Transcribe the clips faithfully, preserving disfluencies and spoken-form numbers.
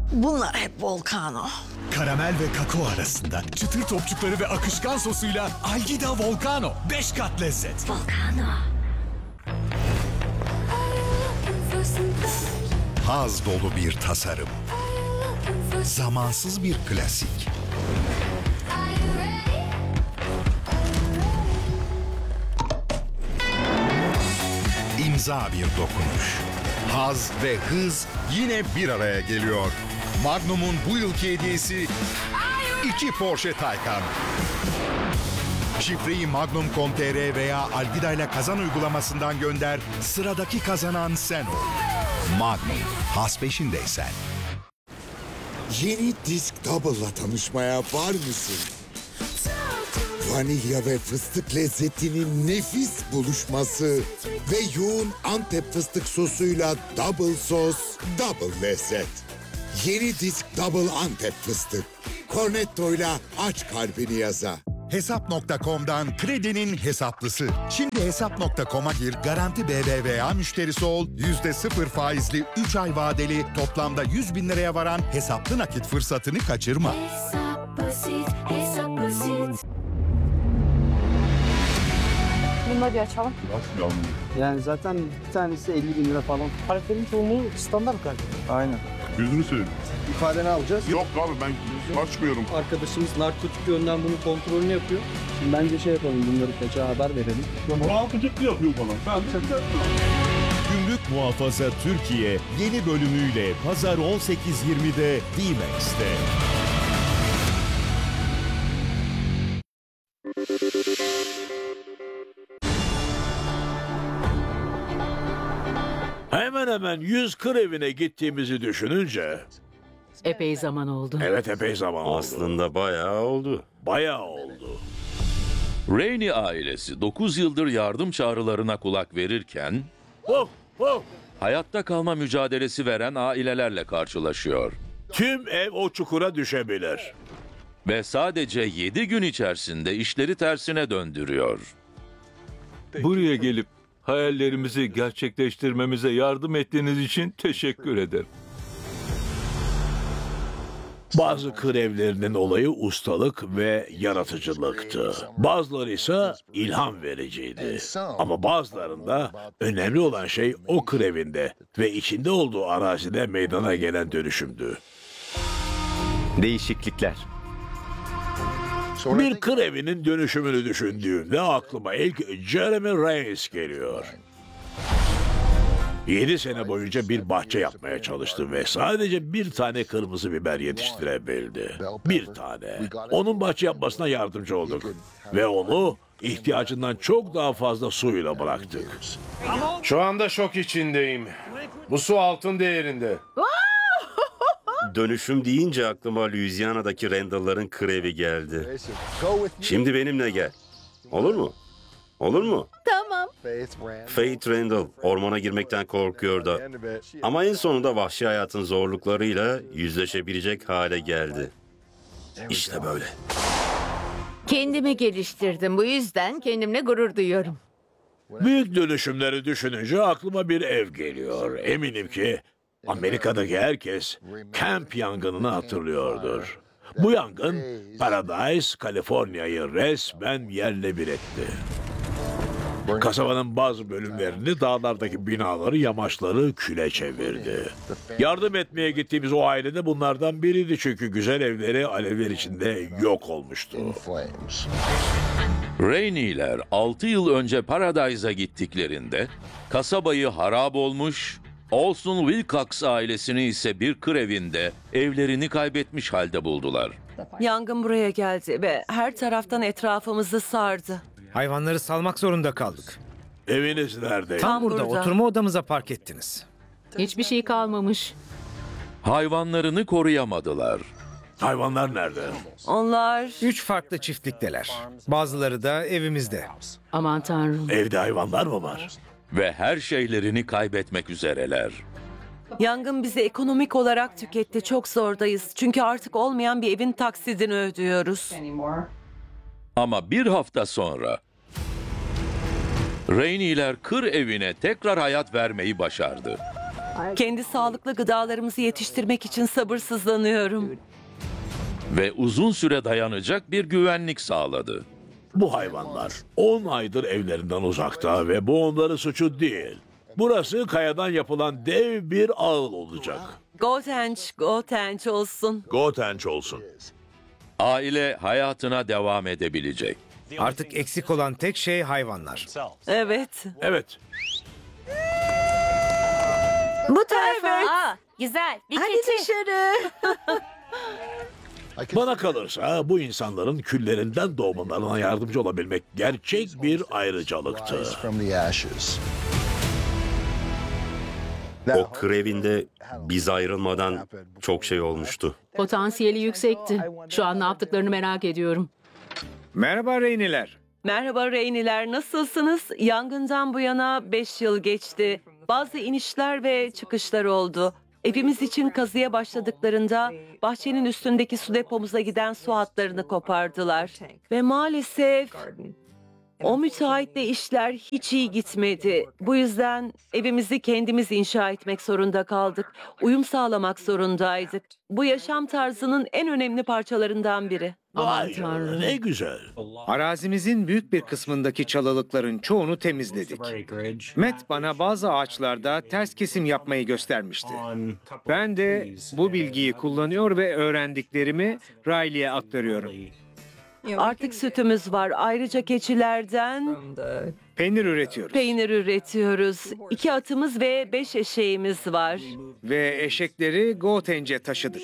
Bunlar hep Volcano. Karamel ve kakao arasında çıtır topçukları ve akışkan sosuyla Algida Volcano. Beş kat lezzet. Volcano. Haz dolu bir tasarım. Zamansız bir klasik. İmza bir dokunuş. Haz ve hız yine bir araya geliyor. Magnum'un bu yılki hediyesi iki Porsche Taycan. Şifreyi magnum nokta com nokta tr veya Algida ile kazan uygulamasından gönder. Sıradaki kazanan sen ol. Magnum, haz peşindeysen. Yeni Disk Double'la tanışmaya var mısın? Vanilya ve fıstık lezzetinin nefis buluşması ve yoğun Antep fıstık sosuyla double sos, double lezzet. Yeni Disk Double Antep fıstık. Cornetto'yla aç kalbini yaza. Hesap nokta com'dan kredinin hesaplısı. Şimdi hesap nokta com'a gir, garanti B B V A müşterisi ol, yüzde sıfır faizli üç ay vadeli toplamda yüz bin liraya varan hesaplı nakit fırsatını kaçırma. Hesap basit, hesap basit. Bunları bir açalım. Yani zaten bir tanesi elli bin lira falan. Harflerin çoğunluğu standart galiba. Aynen. Yüzünü seveyim. İfadeni alacağız. Yok abi ben açmıyorum. Arkadaşımız narkotik yönden bunun kontrolünü yapıyor. Şimdi bence şey yapalım, bunları kaça haber verelim. Muhafızlık yapıyor falan. Ben şaka yapmıyorum. Gümrük Muhafaza Türkiye yeni bölümüyle Pazar on sekiz yirmide D-Max'te. Hemen hemen yüz kır evine gittiğimizi düşününce... Epey zaman oldu. Evet, epey zaman oldu. Aslında bayağı oldu. Bayağı oldu. Rainey ailesi dokuz yıldır yardım çağrılarına kulak verirken... Oh, oh. Hayatta kalma mücadelesi veren ailelerle karşılaşıyor. Tüm ev o çukura düşebilir. Ve sadece yedi gün içerisinde işleri tersine döndürüyor. Buraya gelip hayallerimizi gerçekleştirmemize yardım ettiğiniz için teşekkür ederim. Bazı kır evlerinin olayı ustalık ve yaratıcılıktı. Bazıları ise ilham vericiydi. Ama bazılarında önemli olan şey o kır evinde ve içinde olduğu arazide meydana gelen dönüşümdü. Değişiklikler. Bir kır evinin dönüşümünü düşündüğümde aklıma ilk Jeremy Reyes geliyor. Yedi sene boyunca bir bahçe yapmaya çalıştı ve sadece bir tane kırmızı biber yetiştirebildi. Bir tane. Onun bahçe yapmasına yardımcı olduk. Ve onu ihtiyacından çok daha fazla suyla bıraktık. Şu anda şok içindeyim. Bu su altın değerinde. Dönüşüm deyince aklıma Louisiana'daki Randall'ların kır evi geldi. Şimdi benimle gel. Olur mu? Olur mu? Tamam. Faith Randall ormana girmekten korkuyordu. Ama en sonunda vahşi hayatın zorluklarıyla yüzleşebilecek hale geldi. İşte böyle. Kendimi geliştirdim. Bu yüzden kendimle gurur duyuyorum. Büyük dönüşümleri düşününce aklıma bir ev geliyor. Eminim ki Amerika'daki herkes kamp yangınını hatırlıyordur. Bu yangın Paradise, Kaliforniya'yı resmen yerle bir etti. Kasabanın bazı bölümlerini, dağlardaki binaları, yamaçları küle çevirdi. Yardım etmeye gittiğimiz o aile de bunlardan biriydi çünkü güzel evleri alevler içinde yok olmuştu. Rainey'ler altı yıl önce Paradise'a gittiklerinde kasabayı harap olmuş, Olson Wilcox ailesini ise bir kır evinde evlerini kaybetmiş halde buldular. Yangın buraya geldi ve her taraftan etrafımızı sardı. Hayvanları salmak zorunda kaldık. Eviniz nerede? Tam burada, burada. oturma odamıza park ettiniz. Hiçbir şey kalmamış. Hayvanlarını koruyamadılar. Hayvanlar nerede? Onlar... Üç farklı çiftlikteler. Bazıları da evimizde. Aman tanrım. Evde hayvanlar mı var? Ve her şeylerini kaybetmek üzereler. Yangın bizi ekonomik olarak tüketti. Çok zordayız. Çünkü artık olmayan bir evin taksidini ödüyoruz. Ama bir hafta sonra Rainey'ler kır evine tekrar hayat vermeyi başardı. Kendi sağlıklı gıdalarımızı yetiştirmek için sabırsızlanıyorum. Ve uzun süre dayanacak bir güvenlik sağladı. Bu hayvanlar on aydır evlerinden uzakta ve bu onların suçu değil. Burası kayadan yapılan dev bir ağıl olacak. Gotench, Gotench olsun. Gotench olsun. Aile hayatına devam edebilecek. Artık eksik olan tek şey hayvanlar. Evet. Evet. Bu tarafa. Evet. Aa, güzel. Bir Hadi keçi. dışarı. Bana kalırsa bu insanların küllerinden doğmalarına yardımcı olabilmek gerçek bir ayrıcalıktı. O kır evinde biz ayrılmadan çok şey olmuştu. Potansiyeli yüksekti. Şu an ne yaptıklarını merak ediyorum. Merhaba Reyniler. Merhaba Reyniler, nasılsınız? Yangından bu yana beş yıl geçti. Bazı inişler ve çıkışlar oldu. Evimiz için kazıya başladıklarında bahçenin üstündeki su depomuza giden su hatlarını kopardılar. Ve maalesef o müteahhitle işler hiç iyi gitmedi. Bu yüzden evimizi kendimiz inşa etmek zorunda kaldık. Uyum sağlamak zorundaydık. Bu yaşam tarzının en önemli parçalarından biri. Vay canına, ne güzel. Arazimizin büyük bir kısmındaki çalılıkların çoğunu temizledik. Matt bana bazı ağaçlarda ters kesim yapmayı göstermişti. Ben de bu bilgiyi kullanıyor ve öğrendiklerimi Riley'e aktarıyorum. Artık sütümüz var. Ayrıca keçilerden Peynir üretiyoruz. peynir üretiyoruz. İki atımız ve beş eşeğimiz var. Ve eşekleri Gotench'e taşıdık.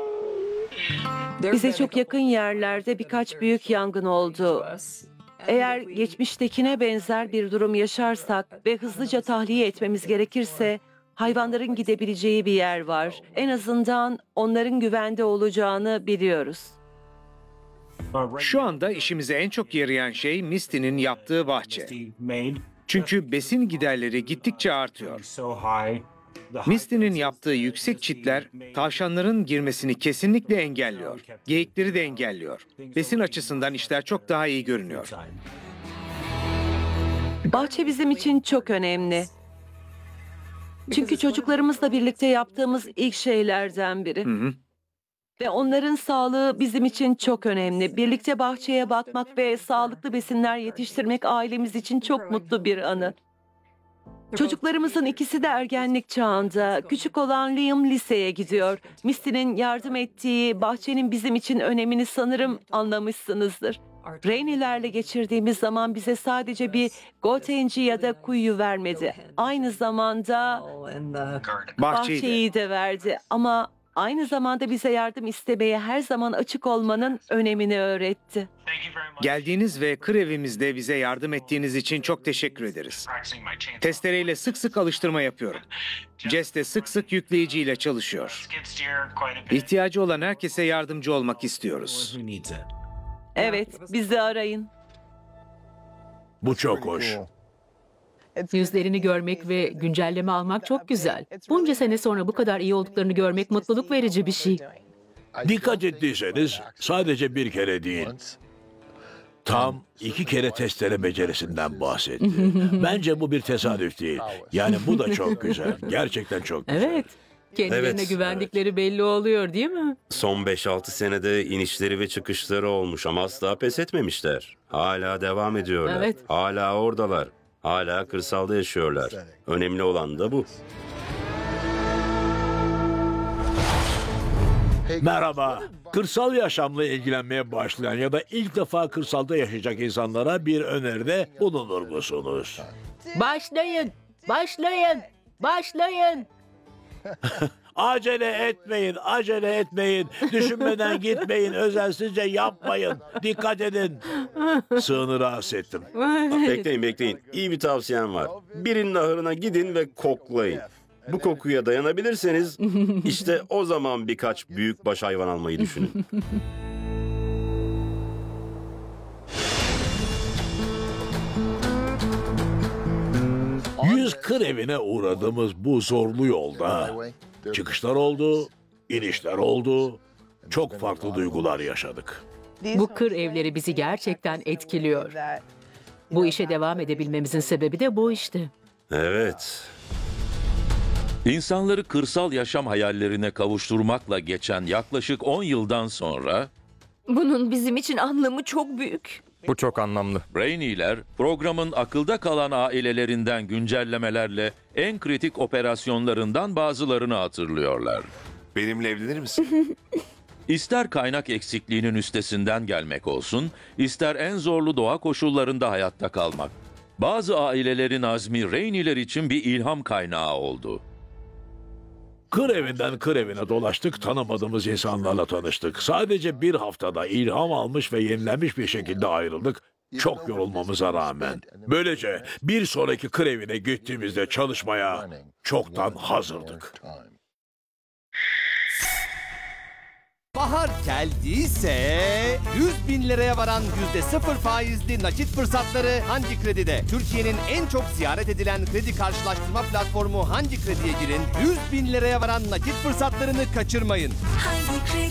Bize çok yakın yerlerde birkaç büyük yangın oldu. Eğer geçmiştekine benzer bir durum yaşarsak ve hızlıca tahliye etmemiz gerekirse hayvanların gidebileceği bir yer var. En azından onların güvende olacağını biliyoruz. Şu anda işimize en çok yarayan şey Misty'nin yaptığı bahçe. Çünkü besin giderleri gittikçe artıyor. Misty'nin yaptığı yüksek çitler tavşanların girmesini kesinlikle engelliyor. Geyikleri de engelliyor. Besin açısından işler çok daha iyi görünüyor. Bahçe bizim için çok önemli. Çünkü çocuklarımızla birlikte yaptığımız ilk şeylerden biri. Hı hı. Ve onların sağlığı bizim için çok önemli. Birlikte bahçeye bakmak ve sağlıklı besinler yetiştirmek ailemiz için çok mutlu bir anı. Çocuklarımızın ikisi de ergenlik çağında. Küçük olan Liam liseye gidiyor. Misty'nin yardım ettiği bahçenin bizim için önemini sanırım anlamışsınızdır. Reynilerle geçirdiğimiz zaman bize sadece bir Gotench'i ya da kuyu vermedi. Aynı zamanda Bahçeyi de. bahçeyi de verdi. Ama aynı zamanda bize yardım istemeye her zaman açık olmanın önemini öğretti. Geldiğiniz ve kır evimizde bize yardım ettiğiniz için çok teşekkür ederiz. Testereyle sık sık alıştırma yapıyorum. Jess de sık sık yükleyiciyle çalışıyor. İhtiyacı olan herkese yardımcı olmak istiyoruz. Evet, bizi arayın. Bu çok hoş. Yüzlerini görmek ve güncelleme almak çok güzel. Bunca sene sonra bu kadar iyi olduklarını görmek mutluluk verici bir şey. Dikkat ettiyseniz sadece bir kere değil, tam iki kere testere becerisinden bahsetti. Bence bu bir tesadüf değil. Yani bu da çok güzel. Gerçekten çok güzel. Evet. Kendilerine Evet, güvendikleri belli oluyor değil mi? Son beş altı senede inişleri ve çıkışları olmuş ama asla pes etmemişler. Hala devam ediyorlar. Evet. Hala oradalar. Hala kırsalda yaşıyorlar. Önemli olan da bu. Merhaba. Kırsal yaşamla ilgilenmeye başlayan ya da ilk defa kırsalda yaşayacak insanlara bir öneride bulunur musunuz? Başlayın, başlayın, başlayın. Acele etmeyin, acele etmeyin. Düşünmeden gitmeyin, özensizce yapmayın. Dikkat edin. Sığını rahatsız ettim. Bekleyin bekleyin. İyi bir tavsiyem var. Birinin ahırına gidin ve koklayın. Bu kokuya dayanabilirseniz işte o zaman birkaç büyükbaş hayvan almayı düşünün. Yüz kır evine uğradığımız bu zorlu yolda çıkışlar oldu, inişler oldu. Çok farklı duygular yaşadık. Bu kır evleri bizi gerçekten etkiliyor. Bu işe devam edebilmemizin sebebi de bu işte. Evet. İnsanları kırsal yaşam hayallerine kavuşturmakla geçen yaklaşık on yıldan sonra Bunun bizim için anlamı çok büyük. Bu çok anlamlı. Braini'ler programın akılda kalan ailelerinden güncellemelerle en kritik operasyonlarından bazılarını hatırlıyorlar. Benimle evlenir misin? İster kaynak eksikliğinin üstesinden gelmek olsun, ister en zorlu doğa koşullarında hayatta kalmak. Bazı ailelerin azmi Raini'ler için bir ilham kaynağı oldu. Kır evinden kır evine dolaştık, tanımadığımız insanlarla tanıştık. Sadece bir haftada ilham almış ve yenilenmiş bir şekilde ayrıldık. Çok yorulmamıza rağmen. Böylece bir sonraki kır evine gittiğimizde çalışmaya çoktan hazırdık. Bahar geldiyse yüz bin liraya varan yüzde sıfır faizli nakit fırsatları Hangi Kredi'de. Türkiye'nin en çok ziyaret edilen kredi karşılaştırma platformu Hangi Kredi'ye girin. yüz bin liraya varan nakit fırsatlarını kaçırmayın. Hangi Kredi?